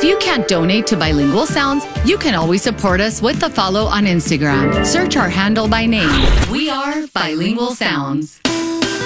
you can't donate to Bilingual Sounds, you can always support us with a follow on Instagram. Search our handle by name. We are Bilingual Sounds.